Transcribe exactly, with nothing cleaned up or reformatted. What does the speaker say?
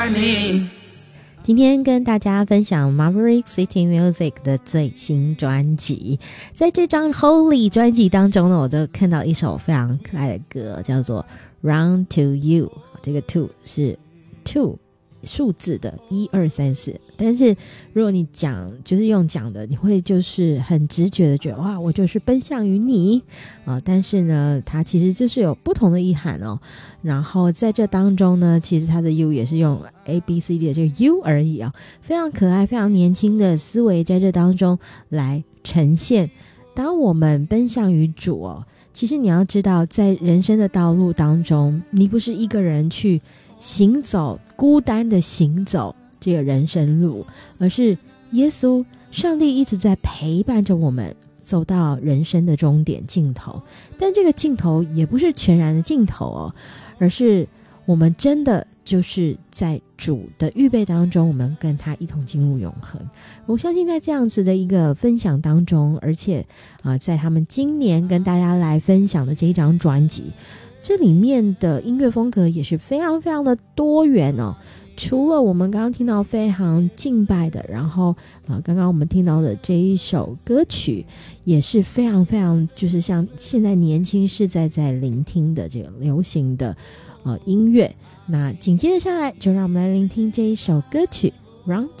今天跟大家分享 Maverick City Music 的最新专辑，在这张 Holy 专辑当中呢，我都看到一首非常可爱的歌，叫做 Run to You。 这个 two 是 two 数字的一二三四，但是如果你讲就是用讲的，你会就是很直觉的觉得哇，我就是奔向于你啊、呃！但是呢，它其实就是有不同的意涵哦。然后在这当中呢，其实它的 U 也是用 A B C D 的这个 U 而已啊、哦，非常可爱、非常年轻的思维在这当中来呈现。当我们奔向于主哦，其实你要知道，在人生的道路当中，你不是一个人去行走，孤单的行走这个人生路，而是耶稣上帝一直在陪伴着我们走到人生的终点尽头。但这个尽头也不是全然的尽头哦，而是我们真的就是在主的预备当中，我们跟他一同进入永恒。我相信在这样子的一个分享当中，而且啊、呃，在他们今年跟大家来分享的这一张专辑，这里面的音乐风格也是非常非常的多元哦。除了我们刚刚听到非常敬拜的，然后啊、呃，刚刚我们听到的这一首歌曲也是非常非常就是像现在年轻世代在聆听的这个流行的呃音乐。那紧接着下来就让我们来聆听这一首歌曲 Run